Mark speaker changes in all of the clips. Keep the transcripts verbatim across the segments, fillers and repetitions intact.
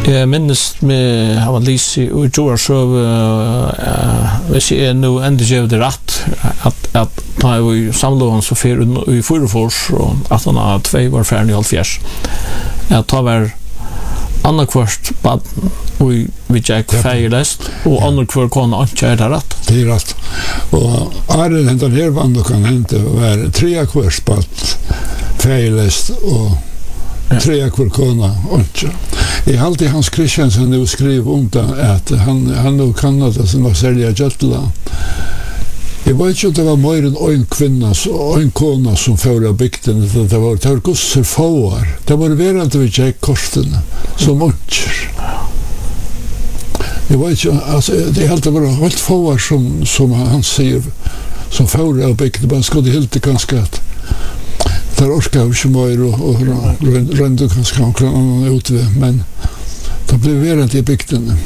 Speaker 1: Jag minns med har Lisi och Joar så vi ser nu ändå ge det rätt att att ta vi samlade så för i Furufors och att han har två var färdig i halvfjärs. Jag tar väl andra kvart på vi vi check failest och andra kvart kan inte göra det rätt.
Speaker 2: Det är rätt. Och är det inte här vann kan inte vara tre kvart på failest och tre kvarkona och i allt i Hans Christiansen nu skrev om det att han han nu kan det som var sälja jättla. Jag vet inte det var mer än en kvinna och en kona som förra bygden det var det var gossar fåar. Det var verande vi gick korten som måncher. Jag vet ju alltså det helt var helt fåar som som han säger som förra bygden man skulle helt ganska att där orkar ju mer och och rända kanske kan ut men det blev verande i bygden.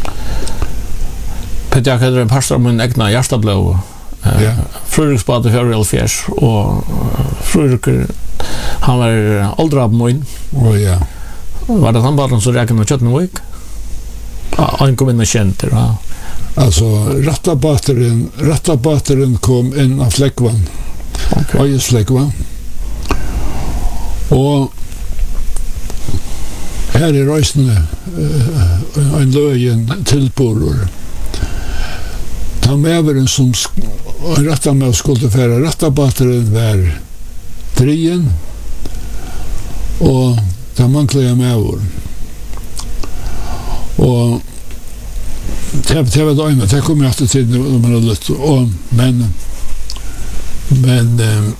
Speaker 1: Peter hade en pastor med en egna hjärtablå. Ja. Fröriksbad för Elfjärs och Frörik han var åldra på moin.
Speaker 2: Oh ja.
Speaker 1: Var det han bara så räknade med Köttenvik? Ja, han kom in och kände det.
Speaker 2: Alltså rattabateren rattabateren kom in av Fläckvan. Okej. Okay. Och Fläckvan. Och här i rösten uh, en löjen tillporor. Ta med en som rätta med skulle föra rätta batterien var drien och ta manklade med år. Och det det var då men det kom jag till när man hade lite och men men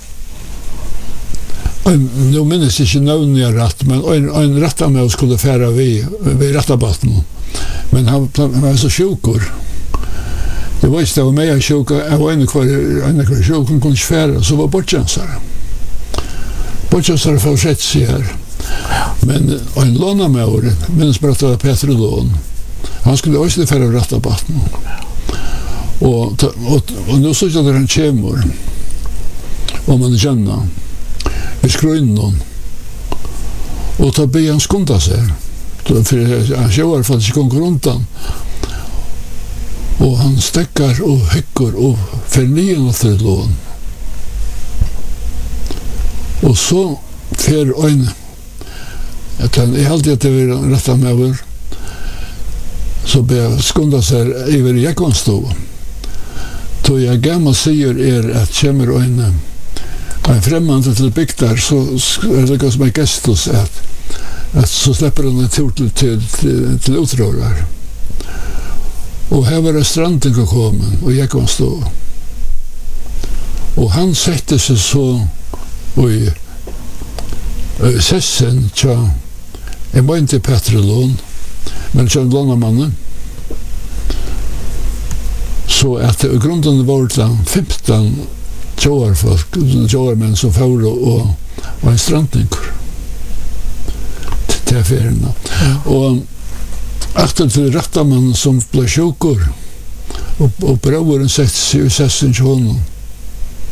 Speaker 2: eh, nu minns jag inte någon jag rätt men en, en rätta med skulle föra vi vi rätta batten. Men han, han var så sjukor. Det var just det var med att sjuka, jag var inne kvar, inne kvar sjuken kunde sfära, så var bortchansare. Bortchansare för sett sig här. Men en låna med åren, minns bara att det var Peter Lån. Han skulle också färra rätta batten. Och, och, och nu såg jag att han kommer, om man känner, vi skrev in någon. Och ta be han skunda sig. För han kör i alla fall inte konkurrentan. Och han stäckar och häckar och förnyar till lån. Och så för en jag kan i allt det vi rätta med över så ber jag skunda sig över Jekonstå. Då jag gammal säger er att kommer en en främmande till bygdar så är det som en gestus att, att så släpper han en tur till, till, till, till utrörar. Och här var det stranden kommen och jag kom stå. Och han sätter sig så i uh, sessen tja jag var inte Peter Lån men tja lånamannen så att i grunden var det femton tjoarfolk tjoarmän som får och, och en strandninkor till affärerna. Ja. Och efter till rätta man som blev sjukor och, och brören sätter sig i sessen till honom